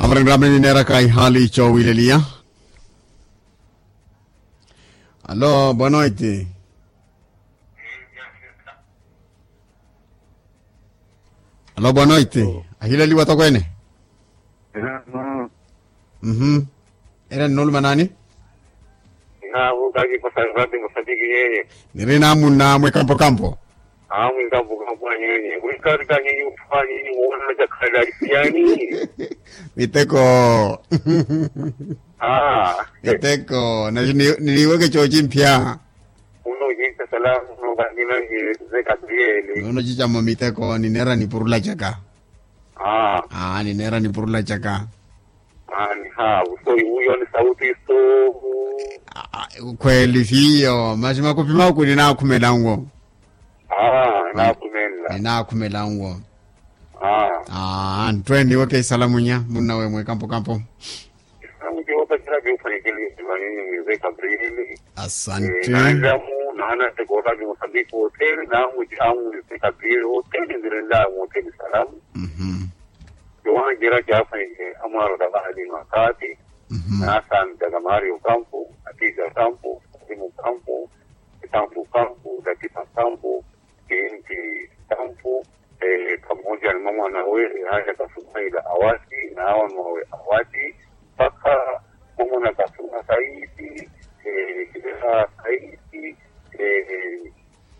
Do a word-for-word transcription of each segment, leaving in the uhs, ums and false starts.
Avrei rameni nera kai hali cho wilelia. Allo, boa noite. Allo, boa noite. Ahila liwa to kwene? Mhm. Era nul manani? Na ukagi pasarati msadiki yeye. Nirina muna mwe kampo kampo. Ah, mwe kampo kampo yeye. Ukari kani ufanye ni uona jakala yani. Miteko. Ah. Miteko. Na niliweke chochi mpya. Uno yita salamu no bagina zeka trieli. Uno chicha mo miteko ni nera ni purula chaka. Ah. Ah, ni nera ni purula chaka. Ah, ni ha, so huyo ni sauti so. Kweli sio, mazima kupima kuni na kumelango. Ah, na kumela. Na kumelango. Ah. Ah, ntwendi wake salamu nya, muna we mwe kampo kampo. Salamu kiwa kila kiwa fanikili simani zeka trieli. Asante. Najamu na ana te kota ki Mozambique hotel na mujamu zeka trieli hotel ndirenda hotel salamu. Mhm. Yohana jira jafa ni amaro da bahadi makati. Na san daga Mario Campo, Atiza Campo, Simu Campo, Campo Campo, Dakita Campo, Kinti Campo, eh, pamoja na mama na wewe haya kasumai la awati na hawa mwe awati paka mama na kasuma saidi eh kidesa saidi eh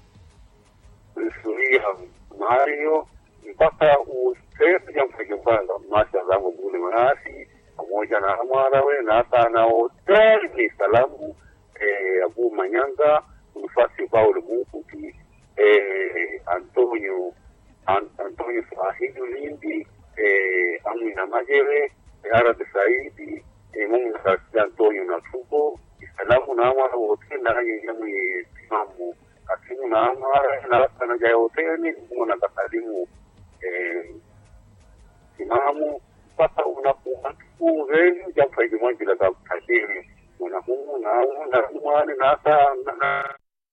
suria Mario mpaka usefu jambo jambanga masha zangu bule manasi pamoja na Amarawe na hata na hotel ni salamu eh, Abu Manyanga Mfasi Paulo Mukuti eh, Antonio An, Antonio Sahidu Lindi eh, Amina Majere Arabe Saidi eh, Mungu na Antonio Natuko salamu na Amara hotel na yangu ni timamu katimu na Amara na hata na jaya hotel ni Mungu na kasalimu eh, timamu pata unakuwa uveni jambo hili moja la kafiri unakuwa na una mwana na hata